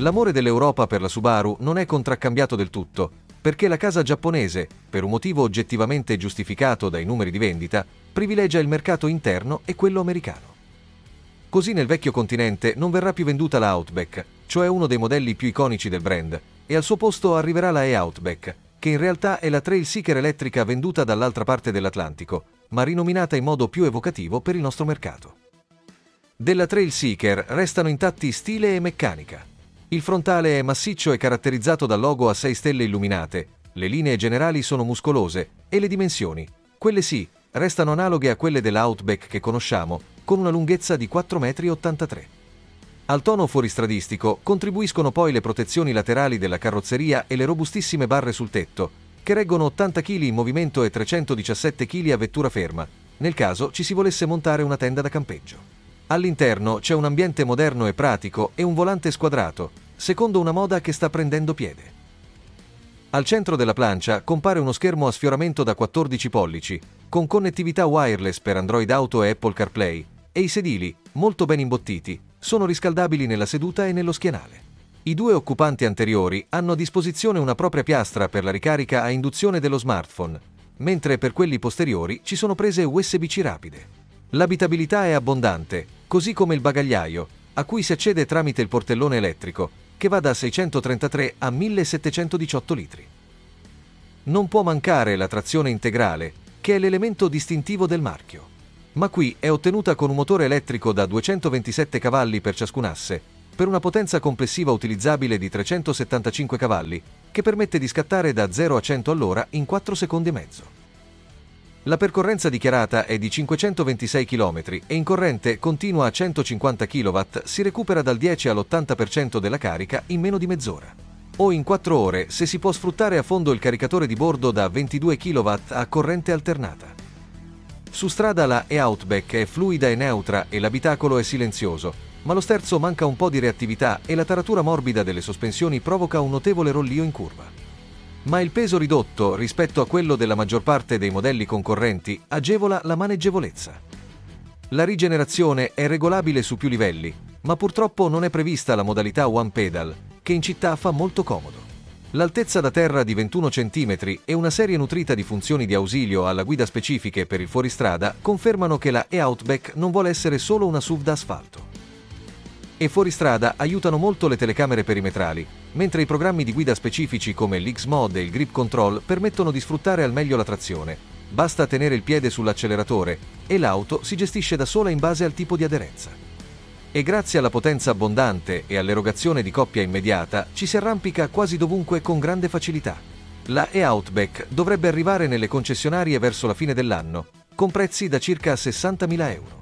L'amore dell'Europa per la Subaru non è contraccambiato del tutto, perché la casa giapponese, per un motivo oggettivamente giustificato dai numeri di vendita, privilegia il mercato interno e quello americano. Così nel vecchio continente non verrà più venduta la Outback, cioè uno dei modelli più iconici del brand, e al suo posto arriverà la e-Outback, che in realtà è la Trailseeker elettrica venduta dall'altra parte dell'Atlantico, ma rinominata in modo più evocativo per il nostro mercato. Della Trailseeker restano intatti stile e meccanica. Il frontale è massiccio e caratterizzato dal logo a 6 stelle illuminate, le linee generali sono muscolose e le dimensioni, quelle sì, restano analoghe a quelle dell'Outback che conosciamo, con una lunghezza di 4,83 m. Al tono fuoristradistico contribuiscono poi le protezioni laterali della carrozzeria e le robustissime barre sul tetto, che reggono 80 kg in movimento e 317 kg a vettura ferma, nel caso ci si volesse montare una tenda da campeggio. All'interno c'è un ambiente moderno e pratico e un volante squadrato, secondo una moda che sta prendendo piede. Al centro della plancia compare uno schermo a sfioramento da 14 pollici, con connettività wireless per Android Auto e Apple CarPlay, e i sedili, molto ben imbottiti, sono riscaldabili nella seduta e nello schienale. I due occupanti anteriori hanno a disposizione una propria piastra per la ricarica a induzione dello smartphone, mentre per quelli posteriori ci sono prese USB-C rapide. L'abitabilità è abbondante, così come il bagagliaio, a cui si accede tramite il portellone elettrico, che va da 633 a 1718 litri. Non può mancare la trazione integrale, che è l'elemento distintivo del marchio. Ma qui è ottenuta con un motore elettrico da 227 cavalli per ciascun asse, per una potenza complessiva utilizzabile di 375 cavalli, che permette di scattare da 0 a 100 all'ora in 4 secondi e mezzo. La percorrenza dichiarata è di 526 km e in corrente continua a 150 kW si recupera dal 10 all'80% della carica in meno di mezz'ora. O in 4 ore se si può sfruttare a fondo il caricatore di bordo da 22 kW a corrente alternata. Su strada la e-Outback è fluida e neutra e l'abitacolo è silenzioso, ma lo sterzo manca un po' di reattività e la taratura morbida delle sospensioni provoca un notevole rollio in curva. Ma il peso ridotto rispetto a quello della maggior parte dei modelli concorrenti agevola la maneggevolezza. La rigenerazione è regolabile su più livelli, ma purtroppo non è prevista la modalità One Pedal, che in città fa molto comodo. L'altezza da terra di 21 cm e una serie nutrita di funzioni di ausilio alla guida specifiche per il fuoristrada confermano che la e-Outback non vuole essere solo una SUV da asfalto. E fuoristrada aiutano molto le telecamere perimetrali, mentre i programmi di guida specifici come l'X-Mod e il Grip Control permettono di sfruttare al meglio la trazione. Basta tenere il piede sull'acceleratore e l'auto si gestisce da sola in base al tipo di aderenza. E grazie alla potenza abbondante e all'erogazione di coppia immediata ci si arrampica quasi dovunque con grande facilità. La e-Outback dovrebbe arrivare nelle concessionarie verso la fine dell'anno, con prezzi da circa 60.000 euro.